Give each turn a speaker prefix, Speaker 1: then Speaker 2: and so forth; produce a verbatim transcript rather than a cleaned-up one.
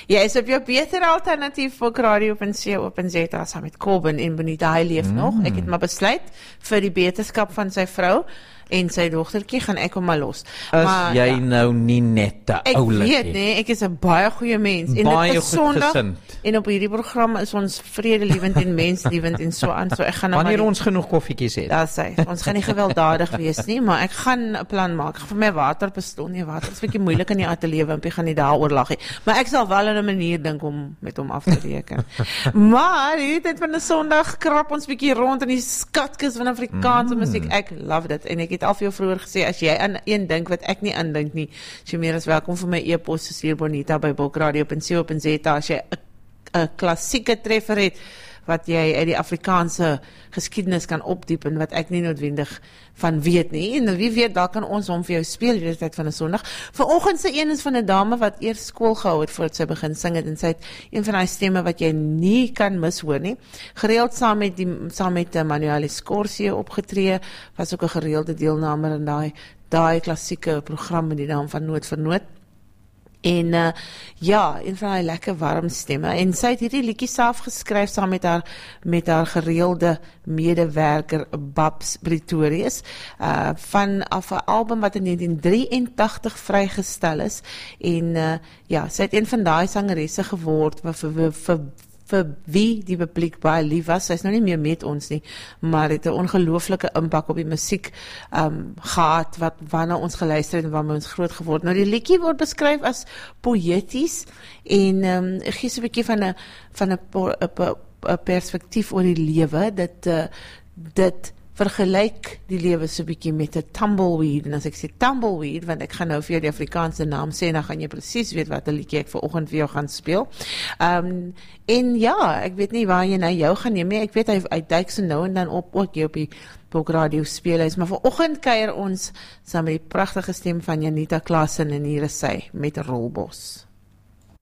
Speaker 1: Jy is op jou beter alternatief vir radio op en C op en Z saam met Corbin en Bonita, hy leef mm. nog. Ek het maar besluit vir die beterskap van sy vrou en sy dogtertjie gaan ek hom maar los.
Speaker 2: As
Speaker 1: maar,
Speaker 2: jy
Speaker 1: ja,
Speaker 2: nou nie net te oulik
Speaker 1: Ek weet nee, ek is 'n baie goeie mens en
Speaker 2: baie
Speaker 1: dit is Sondag
Speaker 2: gesind.
Speaker 1: En op hierdie program is ons vredelievend en menslievend en so aan. So ek gaan nou
Speaker 2: Wanneer
Speaker 1: maar
Speaker 2: ons genoeg koffietjies het.
Speaker 1: Daar sê, ons gaan nie gewelddadig wees nie, maar ek gaan 'n plan maak. Ek gaan vir my waterpistool nie, water is 'n bietjie moeilik in die ateljee, want ek gaan nie daaroor lag nie. Maar ek sal wel 'n manier dink om met hom af te reken. Maar hierdie tyd van 'n Sondag krap ons bietjie rond in die skatkis van Afrikaanse mm. musiek. Ek love dit en ek het al vir jou vroeër gesê as jy aan een dink wat ek nie aandink nie, as jy meer as welkom vir my e-pos te stuur Bonita by bulkradio punt co punt za as jy 'n klassieke treffer het wat jy uit die Afrikaanse geskiedenis kan opdiep en wat ek nie noodwendig van weet nie. En wie weet, daar kan ons hom vir jou speel hierdie tyd van 'n Sondag. Vanoggend se een is van 'n dame wat eers skool gehou het voordat sy begin sing het en sy het een van daai stemme wat jy nie kan mishoor nie. Gereeld saam met die saam met Manuel Scorsese opgetree, was ook 'n gereelde deelnemer in daai daai klassieke program met die naam van Noot vir Noot. En uh, ja, een van haar lekker warm stemme. En sy het hierdie liedjie self geskryf saam met haar met haar gereelde medewerker Babs Pretorius uh, van af 'n album wat in negentien drieëntagtig vrygestel is. En uh, ja, sy het een van daai sangeresse geword vir vir, vir vir wie die publiek baie lief was. Sy is nou nie meer met ons nie, maar het 'n ongelooflike impak op die musiek um, gehad, wat waarna ons geluister het en waarmee ons groot geword. Nou die liedjie word beskryf as poëties en um, ek gee so 'n bietjie van 'n van 'n perspektief oor die lewe. Dit uh, dit vergelyk die lewe so 'n bietjie met 'n tumbleweed, en as ek sê tumbleweed, want ek gaan nou vir jou die Afrikaanse naam sê, en dan gaan jy presies weet wat 'n liedjie ek vanoggend vir jou gaan speel. Um, en ja, ek weet nie waar jy nou jou gaan neem nie, ek weet hy, hy duik so nou en dan op, ook hier op die Bulkradio speel is, maar vanoggend kuier ons saam met die pragtige stem van Janita Klassen en hier is sy met Rolbos.